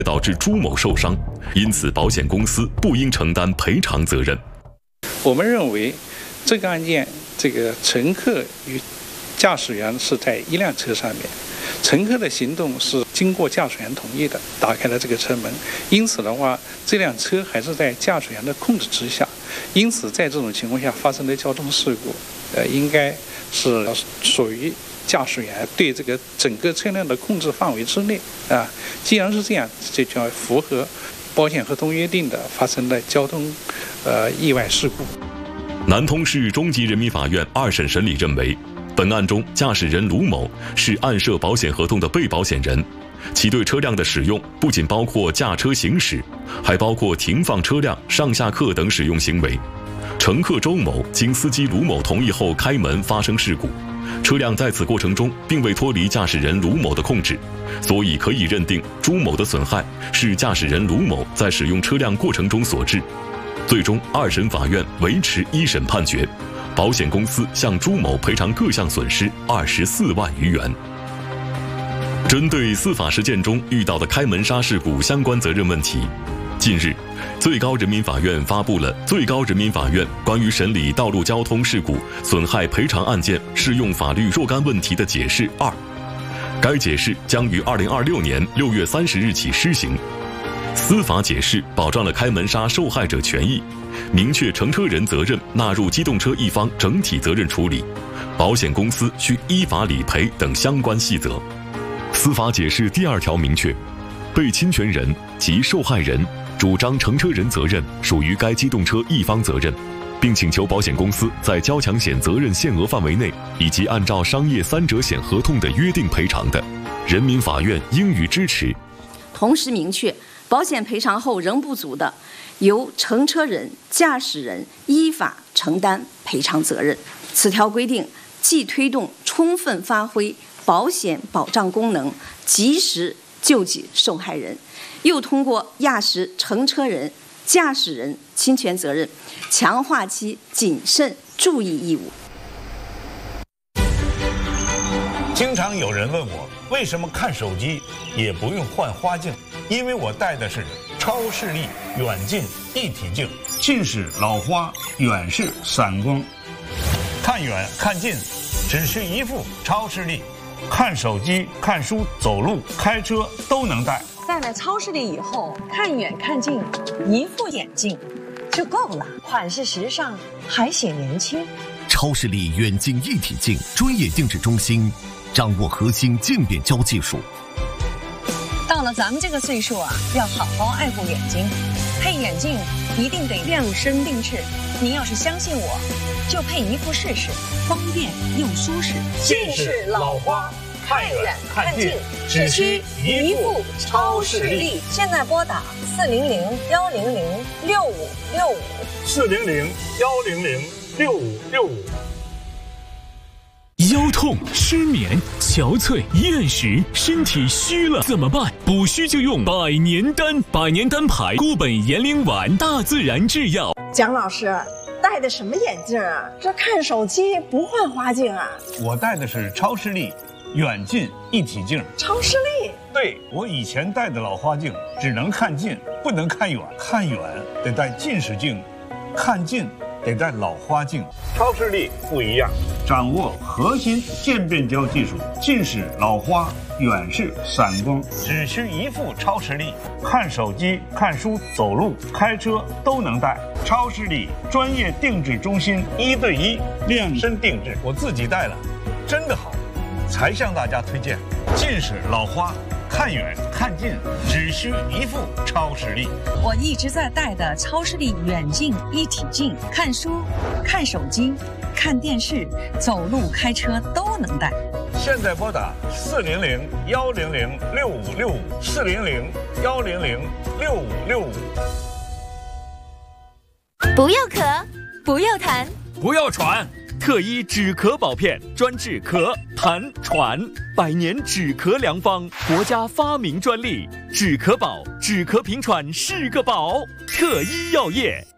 导致朱某受伤，因此保险公司不应承担赔偿责任。 我们认为，这个案件，这个乘客与驾驶员是在一辆车上面，乘客的行动是经过驾驶员同意的，打开了这个车门，因此的话，这辆车还是在驾驶员的控制之下，因此在这种情况下发生的交通事故，应该是属于驾驶员对这个整个车辆的控制范围之内啊。既然是这样，这就要符合保险合同约定的发生的交通意外事故。 南通市中级人民法院二审审理认为，本案中驾驶人卢某是案涉保险合同的被保险人，其对车辆的使用不仅包括驾车行驶，还包括停放车辆、上下客等使用行为。乘客周某经司机卢某同意后开门发生事故，车辆在此过程中并未脱离驾驶人卢某的控制，所以可以认定朱某的损害是驾驶人卢某在使用车辆过程中所致。最终，二审法院维持一审判决，保险公司向朱某赔偿各项损失24万余元。针对司法实践中遇到的开门刹事故相关责任问题，近日，最高人民法院发布了《最高人民法院关于审理道路交通事故损害赔偿案件适用法律若干问题的解释2》，该解释将于2026年6月30日起施行。司法解释保障了开门刹受害者权益，明确乘车人责任纳入机动车一方整体责任处理，保险公司需依法理赔等相关细则。司法解释第2条明确，被侵权人及受害人主张乘车人责任属于该机动车一方责任，并请求保险公司在交强险责任限额范围内以及按照商业3者险合同的约定赔偿的，人民法院应予支持。 同时明确，保险赔偿后仍不足的，由乘车人、驾驶人依法承担赔偿责任。此条规定既推动充分发挥保险保障功能，及时救济受害人，又通过压实乘车人、驾驶人侵权责任，强化其谨慎注意义务。 经常有人问我，为什么看手机也不用换花镜？因为我戴的是超视力远近一体镜，近视、老花、远视、散光，看远看近只需一副超视力，看手机、看书、走路、开车都能戴。 戴了超视力以后，看远看近，一副眼镜就够了，款式时尚，还显年轻。 超视力远近一体镜专业定制中心，掌握核心渐变焦技术。 到了咱们这个岁数啊，要好好爱护眼睛，配眼镜一定得量身定制。您要是相信我，就配一副试试，方便又舒适。 近视、老花，看远看近，只需一副超视力。 现在拨打 400-100-6565，400-100-6565。 腰痛、失眠、憔悴、厌食，身体虚了怎么办？补虚就用百年丹，百年丹牌固本延龄丸，大自然制药。 蒋老师戴的什么眼镜啊？这看手机不换花镜啊？ 我戴的是超视力远近一体镜。 超视力？ 对，我以前戴的老花镜只能看近，不能看远，看远得戴近视镜，看近得戴老花镜。超视力不一样，掌握核心渐变焦技术，近视、老花、远视、散光，只需一副超视力，看手机、看书、走路、开车都能戴。超视力专业定制中心，1对1量身定制，我自己戴了，真的好，才向大家推荐。近视、老花，看远看近只需一副超视力。 我一直在戴的超视力远近一体镜，看书、看手机、看电视、走路、开车都能戴。 现在拨打400-100-6565，400-100-6565。 不要咳，不要痰， 不要喘，特医止咳宝片，专治咳、痰、喘，100年止咳良方，国家发明专利，止咳宝，止咳平喘是个宝，特医药业。